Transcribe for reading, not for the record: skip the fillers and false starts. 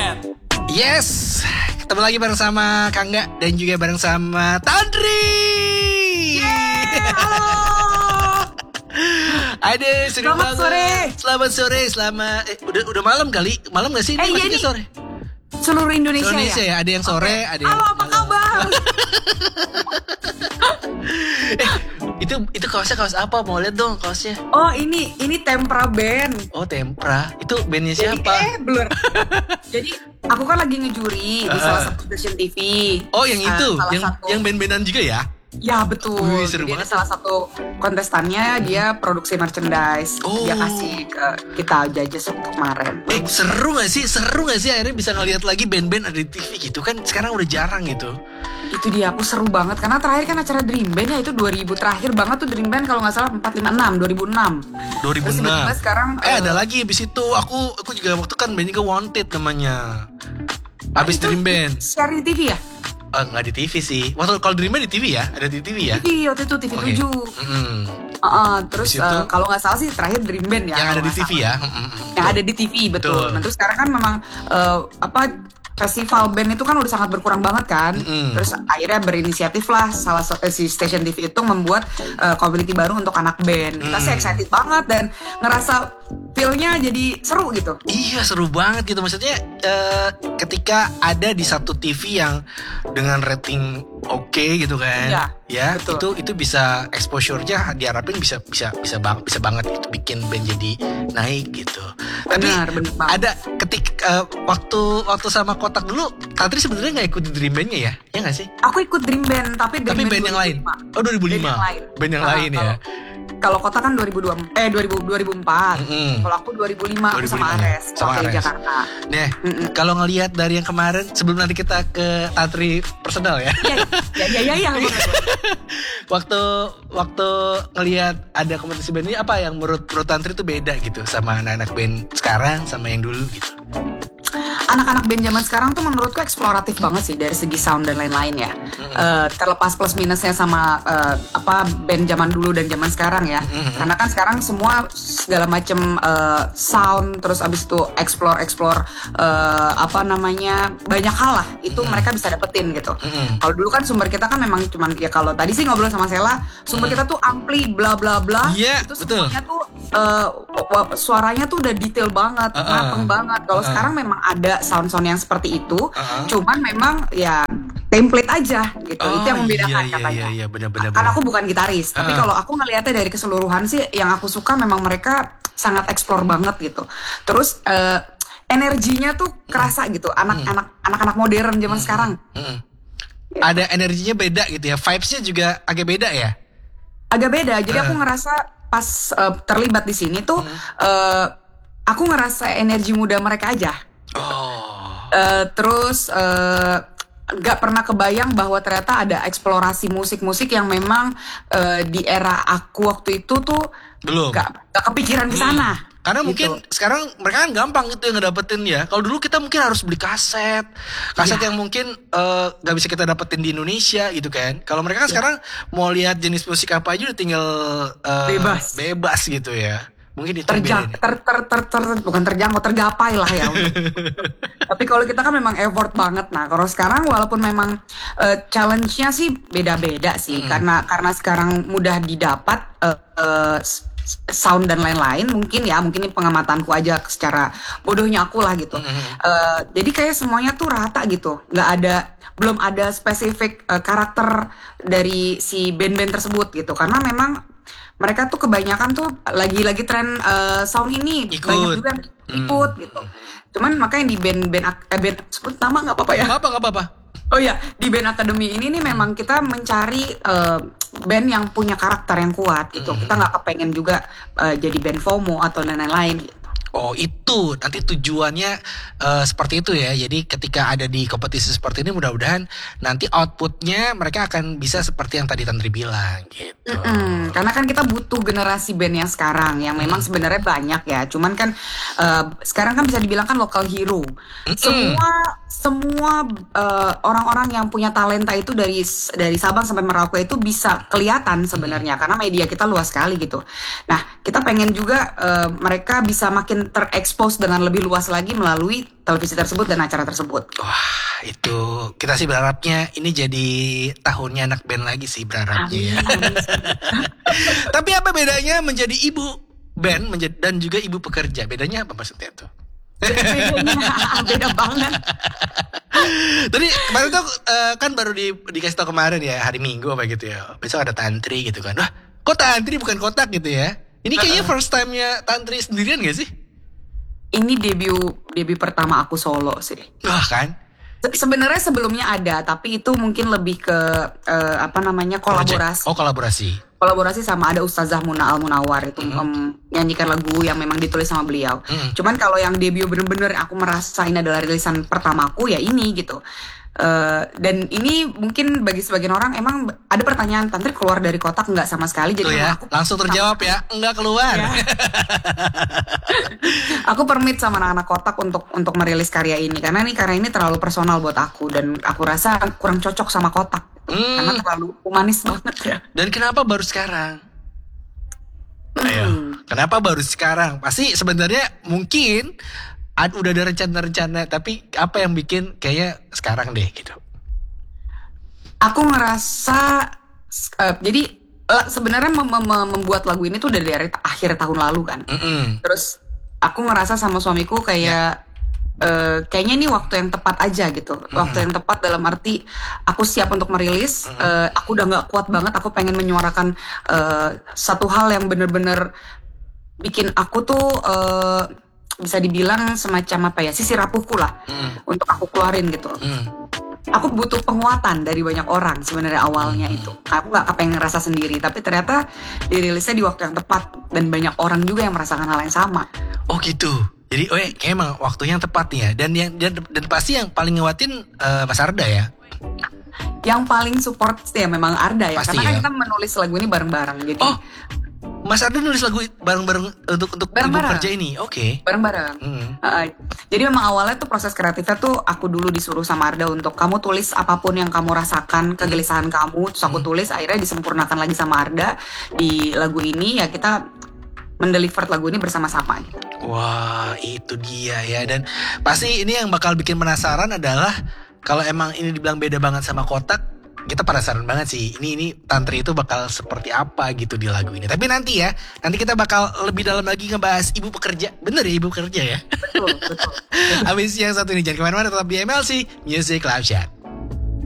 Band. Yes, ketemu lagi bareng sama Kangga dan juga bareng sama Tandri. Halo. Ada seru Selamat banget. Selamat sore. Udah malam kali. Malam gak sih? Ini masih ini sore. Seluruh Indonesia Ya. Ada yang sore, ada yang Halo, apa kabar? Itu kaosnya kaos apa? Mau lihat dong kaosnya. Oh, ini Tempra Band. Oh, Tempra. Itu bandnya siapa? Blur. Jadi aku kan lagi ngejuri di salah satu stasiun TV. Oh, yang itu, salah yang band-bandan juga ya? Ya betul. Wih, seru Jadi ada banget. salah satu kontestannya dia produksi merchandise. Oh. Dia kasih ke kita judges untuk kemarin. Seru gak sih akhirnya bisa ngeliat lagi band-band ada di TV gitu kan? Sekarang udah jarang gitu. Itu dia, aku seru banget karena terakhir kan acara Dream Band ya itu 2000 terakhir banget tuh Dream Band kalau nggak salah 2006. 2006. Terus tiba-tiba sekarang ada lagi abis itu aku juga waktu kan bandnya ke Wanted namanya. Abis itu Dream Band. Siaran di TV ya? Nggak di TV sih. Waktu kalau Dream Band di TV ya, ada di TV ya. TV waktu itu TV 7. Terus Abis itu, kalau nggak salah sih terakhir Dream Band ya. yang ada kalau di nggak TV salah. ya. Yang ada di TV betul. Nah, terus sekarang kan memang festival band itu kan udah sangat berkurang banget kan. Terus akhirnya berinisiatif lah salah satu si station TV itu membuat community baru untuk anak band. Kita sih excited banget dan ngerasa feel-nya jadi seru gitu. Iya, seru banget gitu. Maksudnya ketika ada di satu TV yang dengan rating oke gitu kan. Ya, betul. itu bisa exposure-nya diharapin bisa banget gitu bikin band jadi naik gitu. Benar Tapi banget. ada waktu sama Kotak dulu, Tantri sebenarnya nggak ikut di Dream Band-nya ya? Ya nggak sih? Aku ikut Dream Band tapi Dream band yang lain. Oh, 2005. Band yang lain ya. Kalau Kota kan 2004. Kalau aku 2005 aku sama Ares waktu di Jakarta. Nah, kalau ngelihat dari yang kemarin sebelum nanti kita ke Tantri personal ya. Iya. Waktu ngelihat ada kompetisi band ini, apa yang menurut Tantri itu beda gitu sama anak-anak band sekarang sama yang dulu gitu? Anak-anak band zaman sekarang tuh menurutku eksploratif banget sih dari segi sound dan lain-lain ya. Terlepas plus minusnya sama band zaman dulu dan zaman sekarang ya. Karena kan sekarang semua segala macam sound terus abis itu explore banyak hal lah itu mereka bisa dapetin gitu. Kalau dulu kan sumber kita kan memang cuman ya kalau tadi sih ngobrol sama Sela sumber kita tuh ampli bla bla bla. Itu semuanya tuh suaranya tuh udah detail banget, mateng banget. Kalau sekarang memang ada sound-sound yang seperti itu, cuman memang ya template aja gitu. Itu yang membedakan katanya. Iya, benar. Karena aku bukan gitaris, tapi kalau aku ngelihatnya dari keseluruhan sih, yang aku suka memang mereka sangat explore banget gitu. Terus energinya tuh kerasa gitu, anak-anak modern zaman sekarang. Ada energinya beda gitu ya, vibes-nya juga agak beda ya. Agak beda, jadi aku ngerasa pas terlibat di sini tuh, aku ngerasa energi muda mereka aja. Terus gak pernah kebayang bahwa ternyata ada eksplorasi musik-musik yang memang di era aku waktu itu tuh belum gak kepikiran ke sana. Karena gitu. mungkin sekarang mereka kan gampang gitu yang ngedapetin ya. Kalau dulu kita mungkin harus beli kaset yang mungkin gak bisa kita dapetin di Indonesia gitu kan. Kalau mereka kan sekarang mau lihat jenis musik apa aja udah tinggal bebas gitu ya. Mungkin itu bukan terjangkau, tergapai lah ya. Tapi kalau kita kan memang effort banget. Nah, kalau sekarang walaupun memang challenge-nya sih beda-beda sih, karena sekarang mudah didapat sound dan lain-lain. Mungkin ini pengamatanku aja secara bodohnya aku lah gitu. Jadi kayak semuanya tuh rata gitu, belum ada spesifik karakter dari si band-band tersebut gitu, karena memang mereka tuh kebanyakan tuh lagi tren sound ini banyak juga yang ikut gitu. Cuman makanya di band sebut nama nggak apa-apa ya? Nggak apa-apa. Oh ya, di band akademi ini nih memang kita mencari band yang punya karakter yang kuat gitu. Kita nggak kepengen juga jadi band FOMO atau lain-lain gitu. Oh, itu nanti tujuannya seperti itu ya. Jadi ketika ada di kompetisi seperti ini, mudah-mudahan nanti outputnya mereka akan bisa seperti yang tadi Tantri bilang gitu. Karena kan kita butuh generasi band yang sekarang yang memang sebenarnya banyak ya. Cuman kan sekarang kan bisa dibilang kan local hero. Semua orang-orang yang punya talenta itu dari Sabang sampai Merauke itu bisa kelihatan sebenarnya karena media kita luas sekali gitu. Nah, kita pengen juga mereka bisa makin semakin terekspos dengan lebih luas lagi melalui televisi tersebut dan acara tersebut. Wah, itu kita sih berharapnya ini jadi tahunnya anak band lagi sih berharapnya ya. Amin. Tapi apa bedanya menjadi ibu band dan juga ibu pekerja? Bedanya apa maksudnya tuh? Bedanya beda banget. Tadi kemarin tuh kan baru dikasih tau kemarin ya, hari Minggu apa gitu ya. Besok ada tantri gitu kan. Wah, kok tantri bukan kotak gitu ya? Ini kayaknya first time-nya tantri sendirian gak sih? Ini debut pertama aku solo sih. Wah kan? Sebenarnya sebelumnya ada, tapi itu mungkin lebih ke kolaborasi. Oh, kolaborasi. Kolaborasi sama ada Ustazah Muna Al Munawar itu menyanyikan lagu yang memang ditulis sama beliau. Cuman kalau yang debut bener-bener aku merasa ini adalah rilisan pertamaku ya ini gitu. Dan ini mungkin bagi sebagian orang emang ada pertanyaan, tantri keluar dari kotak nggak sama sekali? Jadi ya, aku langsung terjawab ya, nggak keluar. Ya. Aku permit sama anak-anak kotak untuk merilis karya ini karena ini terlalu personal buat aku dan aku rasa kurang cocok sama kotak karena terlalu humanis banget ya. Dan kenapa baru sekarang? Ayo, kenapa baru sekarang? Pasti sebenarnya mungkin udah ada rencana-rencana, tapi apa yang bikin kayaknya sekarang deh gitu? Aku ngerasa jadi sebenarnya membuat lagu ini tuh dari akhir tahun lalu kan. Terus aku ngerasa sama suamiku kayak kayaknya ini waktu yang tepat aja gitu. Waktu yang tepat dalam arti aku siap untuk merilis. Aku udah nggak kuat banget. Aku pengen menyuarakan satu hal yang bener-bener bikin aku tuh bisa dibilang semacam apa ya, sisi rapuhku lah untuk aku keluarin gitu. Aku butuh penguatan dari banyak orang sebenarnya awalnya itu. Aku nggak kepengen ngerasa sendiri, tapi ternyata dirilisnya di waktu yang tepat dan banyak orang juga yang merasakan hal yang sama. Oh gitu. Jadi emang waktunya yang tepat ya. Dan pasti yang paling nguatin Mas Arda ya. Yang paling support ya memang Arda ya. Pasti karena ya. kan kita menulis lagu ini bareng-bareng. Jadi Mas Arda nulis lagu bareng-bareng untuk ibu kerja ini, oke. Bareng-bareng. Jadi memang awalnya tuh proses kreatifnya tuh aku dulu disuruh sama Arda untuk kamu tulis apapun yang kamu rasakan, kegelisahan kamu, terus aku tulis, akhirnya disempurnakan lagi sama Arda di lagu ini ya kita mendeliver lagu ini bersama-sama gitu. Wah, itu dia ya. Dan pasti ini yang bakal bikin penasaran adalah kalau emang ini dibilang beda banget sama kotak, kita penasaran banget sih ini tantri itu bakal seperti apa gitu di lagu ini. Tapi nanti kita bakal lebih dalam lagi ngebahas ibu pekerja. Bener ya, ibu pekerja ya? Betul. Habis yang satu ini jangan kemana-mana, tetap di MLC Music Live Chat.